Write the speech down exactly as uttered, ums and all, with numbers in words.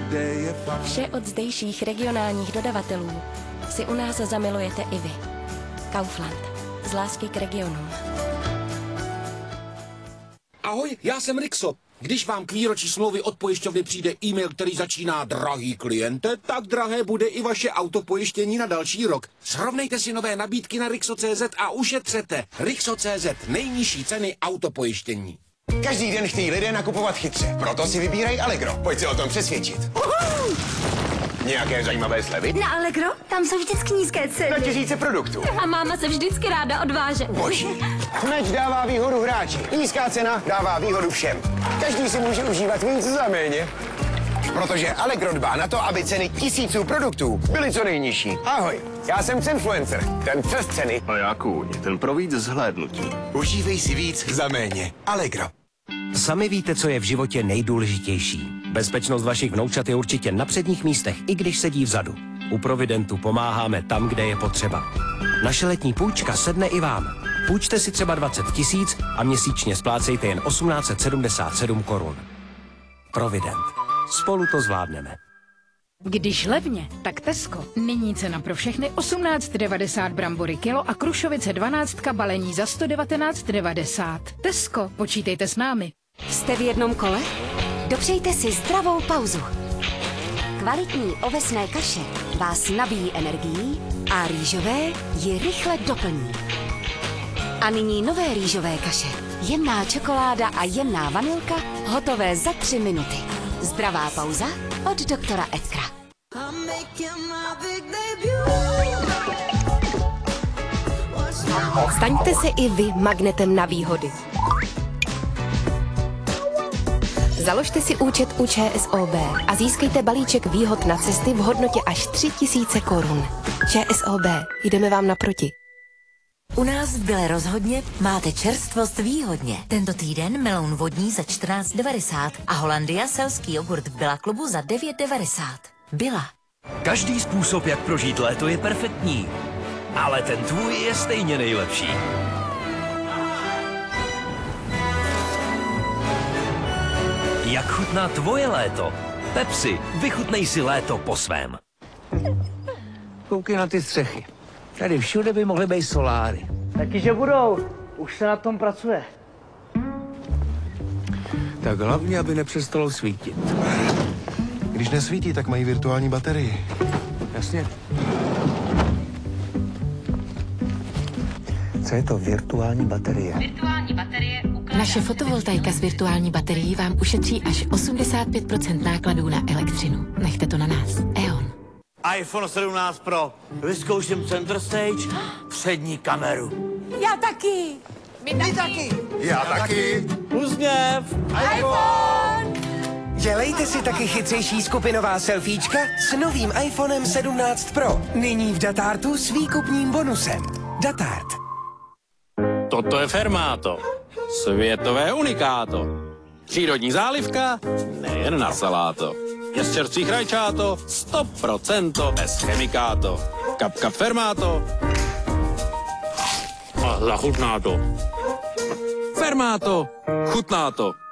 kde je fakt. Vše od zdejších regionálních dodavatelů si u nás zamilujete i vy. Kaufland. Z lásky k regionům. Ahoj, já jsem Rixo. Když vám k výročí smlouvy od pojišťovny přijde e-mail, který začíná drahý kliente, tak drahé bude i vaše autopojištění na další rok. Srovnejte si nové nabídky na Rixo tečka cé zet a ušetřete. Rixo tečka cé zet. Nejnižší ceny autopojištění. Každý den chtějí lidé nakupovat chytře, proto si vybírají Allegro. Pojď se o tom přesvědčit. Uhuu! Nějaké zajímavé slevy? Na Allegro? Tam jsou vždycky nízké ceny. Na tisíce produktů. A máma se vždycky ráda odváže. Boží. Meč dává výhodu hráči. Nízká cena dává výhodu všem. Každý si může užívat víc za méně. Protože Allegro dbá na to, aby ceny tisíců produktů byly co nejnižší. Ahoj, já jsem Cenfluencer, ten přes ceny. A já kůň, ten pro víc zhlédnutí. Užívej si víc za méně. Allegro. Sami víte, co je v životě nejdůležitější. Bezpečnost vašich vnoučat je určitě na předních místech, i když sedí vzadu. U Providentu pomáháme tam, kde je potřeba. Naše letní půjčka sedne i vám. Půjčte si třeba dvacet tisíc a měsíčně splácejte jen osmnáct set sedmdesát sedm korun. Provident. Spolu to zvládneme. Když levně, tak Tesco. Nyní cena pro všechny osmnáct devadesát brambory kilo a krušovice dvanáct balení za sto devatenáct devadesát. Tesco, počítejte s námi. Jste v jednom kole? Dopřejte si zdravou pauzu. Kvalitní ovesné kaše vás nabíjí energií a rýžové ji rychle doplní. A nyní nové rýžové kaše. Jemná čokoláda a jemná vanilka, hotové za tři minuty. Zdravá pauza od doktora Edkra. Staňte se i vy magnetem na výhody. Založte si účet u ČSOB a získejte balíček výhod na cesty v hodnotě až tři tisíce korun. ČSOB, jdeme vám naproti. U nás v Byle rozhodně máte čerstvost výhodně. Tento týden meloun vodní za čtrnáct devadesát a Holandia selský jogurt v Byla klubu za devět devadesát. Byla. Každý způsob, jak prožít léto, je perfektní. Ale ten tvůj je stejně nejlepší. Jak chutná tvoje léto? Pepsi, vychutnej si léto po svém. Koukej na ty střechy. Tady všude by mohly být soláry. Taky, že budou. Už se na tom pracuje. Tak hlavně, aby nepřestalo svítit. Když nesvítí, tak mají virtuální baterii. Jasně. Co je to virtuální baterie? Virtuální baterie ukládá... Naše fotovoltaika s virtuální baterií vám ušetří až osmdesát pět procent nákladů na elektřinu. Nechte to na nás. E O N. iPhone sedmnáct Pro. Vyzkouším center stage, přední kameru. Já taky. My taky. taky. Já taky. Uzněv. iPhone. Dělejte si taky chytřejší skupinová selfiečka s novým iPhonem sedmnáct Pro. Nyní v Datartu s výkupním bonusem. Datart. Toto je Fermáto. Světové unikáto. Přírodní zálivka, nejen na saláto. Je z čerstvých rajčáto, sto procent bez chemikáto. Kap kap Fermáto. A zachutná to. Fermáto, chutná to.